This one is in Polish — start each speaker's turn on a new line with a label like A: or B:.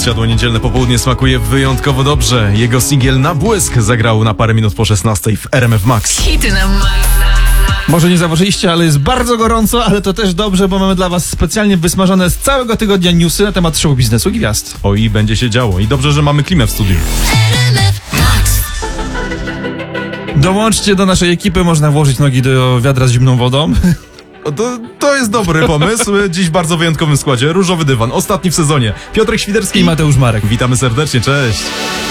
A: Teraz siadło niedzielne popołudnie smakuje wyjątkowo dobrze. Jego singiel Na błysk zagrał na parę minut po 16 w RMF Max.
B: Hity na Maxa.
C: Może nie zauważyliście, ale jest bardzo gorąco, ale to też dobrze, bo mamy dla was specjalnie wysmażone z całego tygodnia newsy na temat show biznesu i gwiazd.
A: O, i będzie się działo. I dobrze, że mamy klimę w studiu.
B: RMF Max.
C: Dołączcie do naszej ekipy, można włożyć nogi do wiadra z zimną wodą.
A: O, to jest dobry pomysł. Dziś w bardzo wyjątkowym składzie. Różowy dywan, ostatni w sezonie. Piotrek Świderski
C: I Mateusz Marek.
A: Witamy serdecznie, cześć.